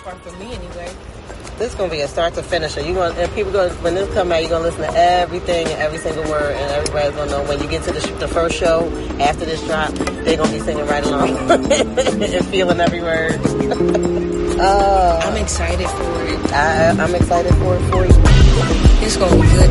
part for me anyway. This is gonna be a start to finish. People when this come out, you're gonna listen to everything and every single word, and everybody's gonna know when you get to the first show after this drop, they're gonna be singing right along and feeling every word. I'm excited for it. I'm excited for it for you. It's gonna be good